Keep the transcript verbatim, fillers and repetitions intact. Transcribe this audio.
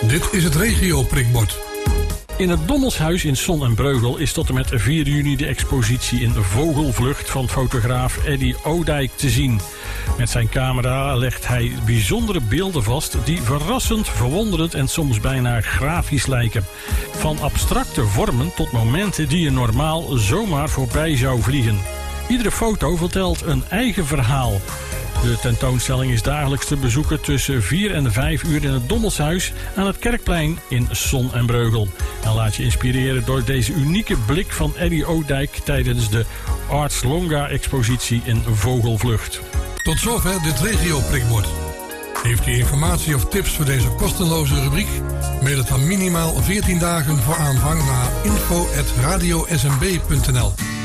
Dit is het regio-prikbord. In het Dommelshuis in Son en Breugel is tot en met vier juni de expositie in Vogelvlucht van fotograaf Eddy Odijk te zien. Met zijn camera legt hij bijzondere beelden vast die verrassend, verwonderend en soms bijna grafisch lijken. Van abstracte vormen tot momenten die je normaal zomaar voorbij zou vliegen. Iedere foto vertelt een eigen verhaal. De tentoonstelling is dagelijks te bezoeken tussen vier en vijf uur in het Dommelshuis aan het Kerkplein in Son en Breugel. En laat je inspireren door deze unieke blik van Eddy Odijk tijdens de Arts Longa-expositie in Vogelvlucht. Tot zover dit regio-prikbord. Heeft u informatie of tips voor deze kosteloze rubriek? Mail het dan minimaal veertien dagen voor aanvang naar info at radio s m b punt n l.